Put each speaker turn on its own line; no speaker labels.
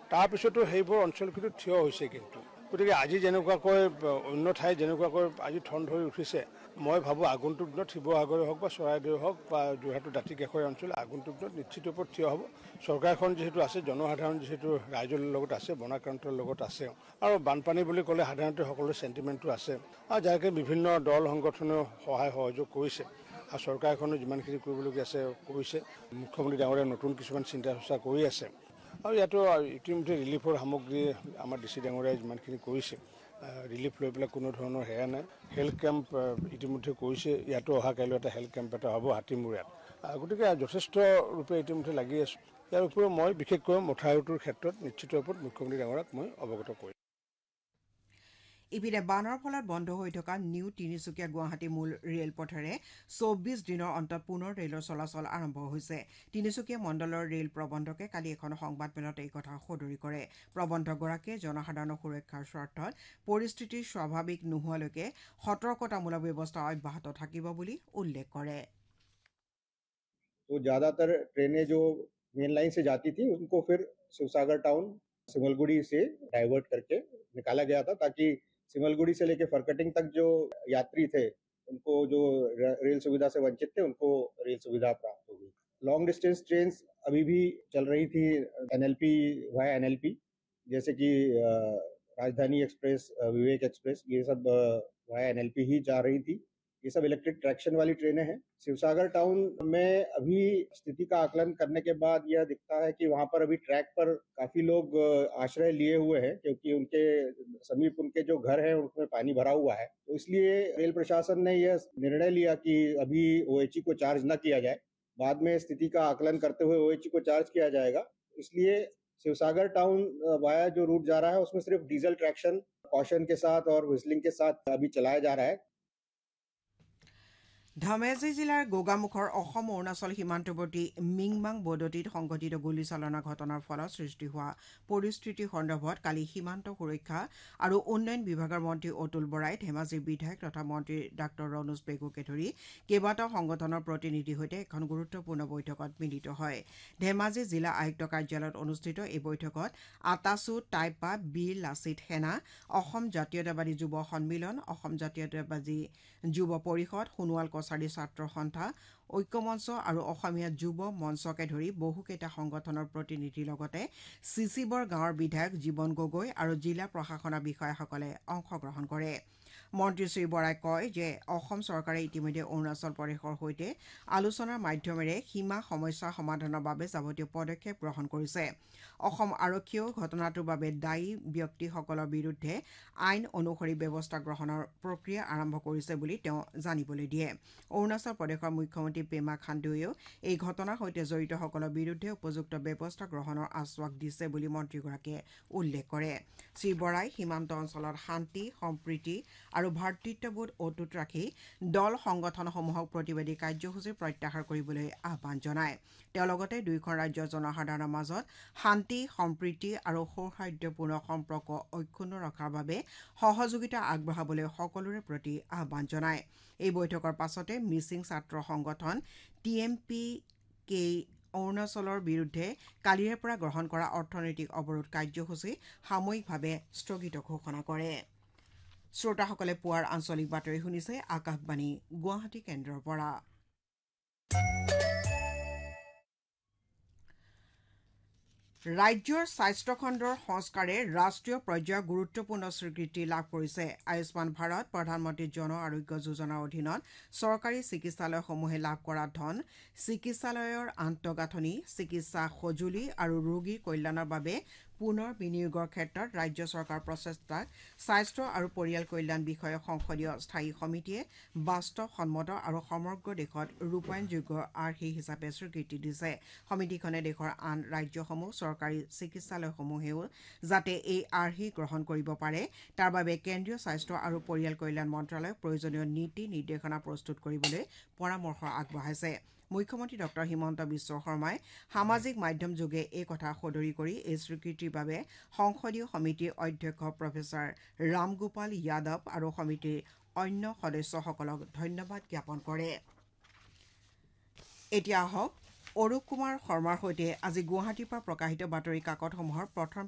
তাৰপিছতো সেইবোৰ অঞ্চল কিন্তু থিয় হৈছে কিন্তু গতিকে আজি যেনেকুৱাকৈ অন্য ঠাই যেনেকুৱাকৈ আজি ঠন ধৰি উঠিছে মই ভাবোঁ আগন্তুক দিনত শিৱসাগৰে হওক বা চৰাইদেউ হওক বা যোৰহাটৰ দাঁতিকাষৰীয়া অঞ্চল আগন্তুক দিনত নিশ্চিত ওপৰত থিয় হ'ব চৰকাৰখন যিহেতু আছে জনসাধাৰণ যিহেতু ৰাইজৰ লগত আছে বনাক্ৰান্তৰ লগত আছে আৰু বানপানী বুলি ক'লে সাধাৰণতে সকলোৰে চেণ্টিমেণ্টটো আছে আৰু যাকে বিভিন্ন দল সংগঠনেও সহায় সহযোগ কৰিছে আৰু চৰকাৰখনে যিমানখিনি কৰিবলগীয়া আছে কৰিছে মুখ্যমন্ত্ৰী ডাঙৰীয়া নতুন কিছুমান চিন্তা চৰ্চা কৰি আছে আৰু ইয়াতো ইতিমধ্যে ৰিলিফৰ সামগ্ৰী আমাৰ ডি চি ডাঙৰীয়াই যিমানখিনি কৰিছে ৰিলিফ লৈ পেলাই কোনো ধৰণৰ হেৰা নাই হেল্থ কেম্প ইতিমধ্যে কৰিছে ইয়াতো অহা কাইলৈ এটা হেল্থ কেম্প এটা হ'ব হাতীমূৰীয়াত গতিকে যথেষ্ট ৰূপে ইতিমধ্যে লাগি আছোঁ ইয়াৰ উপৰিও মই বিশেষকৈ মথাউৰিটোৰ ক্ষেত্ৰত নিশ্চিত ওপৰত মুখ্যমন্ত্ৰী ডাঙৰীয়াক মই অৱগত কৰিম
ইপিনে বানৰ ফলত বন্ধ হৈ থকা নিউ তিনিচুকীয়া গুৱাহাটী মূল ৰেলপথেৰে ২৪ দিনৰ অন্তত পুনৰ ৰেলৰ চলাচল আৰম্ভ হৈছে তিনিচুকীয়া মণ্ডলৰ ৰেল প্ৰবন্ধকে কালি এখন সংবাদমেলত এই কথা সদৰি কৰে প্ৰবন্ধকগৰাকীয়ে জনসাধাৰণৰ সুৰক্ষাৰ স্বাৰ্থত পৰিস্থিতি স্বাভাৱিক নোহোৱালৈকে সতৰ্কতামূলক ব্যৱস্থা অব্যাহত থাকিব বুলি উল্লেখ কৰে
तो ज़्यादातर ट्रेनें जो मेन लाइन से जाती थी उनको फिर शिवसागर टाउन सिमलगुड़ी से डाइवर्ट करके निकाला गया था ताकि सिमलगुड़ी से लेकर फरकटिंग तक जो यात्री थे उनको जो रेल सुविधा से वंचित थे उनको रेल सुविधा प्राप्त हो गई लॉन्ग डिस्टेंस ट्रेन अभी भी चल रही थी एनएलपी वाया एनएलपी जैसे कि राजधानी एक्सप्रेस विवेक एक्सप्रेस ये सब वाया एनएलपी ही जा रही थी ये सब इलेक्ट्रिक ट्रैक्शन वाली ट्रेनें हैं शिवसागर टाउन में अभी स्थिति का आकलन करने के बाद यह दिखता है कि वहां पर अभी ट्रैक पर काफी लोग आश्रय लिए हुए हैं क्योंकि उनके समीप उनके जो घर हैं उनमें पानी भरा हुआ है तो इसलिए रेल प्रशासन ने यह निर्णय लिया कि अभी ओएचई को चार्ज न किया जाए बाद में स्थिति का आकलन करते हुए ओएचई को चार्ज किया जाएगा इसलिए शिवसागर टाउन वाया जो रूट जा रहा है उसमें सिर्फ डीजल ट्रैक्शन कॉशन के साथ और व्हिस्लिंग के साथ अभी चलाया जा रहा है
ধেমাজি জিলাৰ গোগামুখৰ অসম অৰুণাচল সীমান্তৱৰ্তী মিংমাং বদতিত সংঘটিত গুলীচালনা ঘটনাৰ ফলত সৃষ্টি হোৱা পৰিস্থিতি সন্দৰ্ভত কালি সীমান্ত সুৰক্ষা আৰু উন্নয়ন বিভাগৰ মন্ত্ৰী অতুল বৰাই ধেমাজিৰ বিধায়ক তথা মন্ত্ৰী ডাঃ ৰণোজ পেগুকে ধৰি কেইবাটাও সংগঠনৰ প্ৰতিনিধিৰ সৈতে এখন গুৰুত্বপূৰ্ণ বৈঠকত মিলিত হয় ধেমাজি জিলা আয়ুক্ত কাৰ্যালয়ত অনুষ্ঠিত এই বৈঠকত আটাছু টাইপা বীৰ লাচিত সেনা অসম জাতীয়তাবাদী যুৱ সন্মিলন অসম জাতীয়তাবাদী যুৱ পৰিষদ সোণোৱাল কছাৰী ছাত্ৰ সন্থা ঐক্যমঞ্চ আৰু অসমীয়া যুৱ মঞ্চকে ধৰি বহুকেইটা সংগঠনৰ প্ৰতিনিধিৰ লগতে চিচিবৰ গাঁৱৰ বিধায়ক জীৱন গগৈ আৰু জিলা প্ৰশাসনৰ বিষয়াসকলে অংশগ্ৰহণ কৰে মন্ত্ৰী শ্ৰী বৰাই কয় যে অসম চৰকাৰে ইতিমধ্যে অৰুণাচল প্ৰদেশৰ সৈতে আলোচনাৰ মাধ্যমেৰে সীমা সমস্যা সমাধানৰ বাবে যাৱতীয় পদক্ষেপ গ্ৰহণ কৰিছে অসম আৰক্ষীয়েও ঘটনাটোৰ বাবে দায়ী ব্যক্তিসকলৰ বিৰুদ্ধে আইন অনুসৰি ব্যৱস্থা গ্ৰহণৰ প্ৰক্ৰিয়া আৰম্ভ কৰিছে বুলি তেওঁ জানিবলৈ দিয়ে অৰুণাচল প্ৰদেশৰ মুখ্যমন্ত্ৰী পেমা খাণ্ডুৱেও এই ঘটনাৰ সৈতে জড়িতসকলৰ বিৰুদ্ধে উপযুক্ত ব্যৱস্থা গ্ৰহণৰ আশ্বাস দিছে বুলি মন্ত্ৰীগৰাকীয়ে উল্লেখ কৰে শ্ৰী বৰাই সীমান্ত অঞ্চলত শান্তি সম্প্ৰীতি আৰু ভাতৃত্ববোধ অটুট ৰাখি দল সংগঠনসমূহক প্ৰতিবাদী কাৰ্যসূচী প্ৰত্যাহাৰ কৰিবলৈ আহ্বান জনায় তেওঁ লগতে দুয়োখন ৰাজ্যৰ জনসাধাৰণৰ মাজত শান্তি সম্প্ৰীতি আৰু সৌহাৰ্দ্যপূৰ্ণ সম্পৰ্ক অক্ষুণ্ণ ৰখাৰ বাবে সহযোগিতা আগবঢ়াবলৈ সকলোৰে প্ৰতি আহ্বান জনায় এই বৈঠকৰ পাছতে মিচিং ছাত্ৰ সংগঠন টিএমপি কে অৰুণাচলৰ বিৰুদ্ধে কালিৰে পৰা গ্ৰহণ কৰা অৰ্থনৈতিক অৱৰোধ কাৰ্যসূচী সাময়িকভাৱে স্থগিত ঘোষণা কৰে শ্ৰোতাসকলে পুৱাৰ আঞ্চলিক বাতৰি শুনিছে আকাশবাণী গুৱাহাটী কেন্দ্ৰৰ পৰা ৰাজ্যৰ স্বাস্থ্য খণ্ডৰ সংস্কাৰে ৰাষ্ট্ৰীয় পৰ্যায়ৰ গুৰুত্বপূৰ্ণ স্বীকৃতি লাভ কৰিছে আয়ুষ্মান ভাৰত প্ৰধানমন্ত্ৰী জন আৰোগ্য যোজনাৰ অধীনত চৰকাৰী চিকিৎসালয়সমূহে লাভ কৰা ধন চিকিৎসালয়ৰ আন্তঃগাঁথনি চিকিৎসা সঁজুলি আৰু ৰোগীৰ কল্যাণৰ বাবে পুনৰ বিনিয়োগৰ ক্ষেত্ৰত ৰাজ্য চৰকাৰৰ প্ৰচেষ্টাক স্বাস্থ্য আৰু পৰিয়াল কল্যাণ বিষয়ক সংসদীয় স্থায়ী সমিতিয়ে বাস্তৱসন্মত আৰু সমগ্ৰ দেশত ৰূপায়ণযোগ্য আৰ্হি হিচাপে স্বীকৃতি দিছে সমিতিখনে দেশৰ আন ৰাজ্যসমূহ চৰকাৰী চিকিৎসালয়সমূহেও যাতে এই আৰ্হি গ্ৰহণ কৰিব পাৰে তাৰ বাবে কেন্দ্ৰীয় স্বাস্থ্য আৰু পৰিয়াল কল্যাণ মন্ত্ৰালয়ক প্ৰয়োজনীয় নীতি নিৰ্দেশনা প্ৰস্তুত কৰিবলৈ পৰামৰ্শ আগবঢ়াইছে মুখ্যমন্ত্ৰী ডঃ হিমন্ত বিশ্ব শৰ্মাই সামাজিক মাধ্যম যোগে এই কথা সদৰি কৰি এই স্বীকৃতিৰ বাবে সংসদীয় সমিতিৰ অধ্যক্ষ প্ৰফেচাৰ ৰামগোপাল যাদৱ আৰু সমিতিৰ অন্য সদস্যসকলক ধন্যবাদ জ্ঞাপন কৰে এতিয়া আহক অৰূপ কুমাৰ শৰ্মাৰ সৈতে আজি গুৱাহাটীৰ পৰা প্ৰকাশিত বাতৰি কাকতসমূহৰ প্ৰথম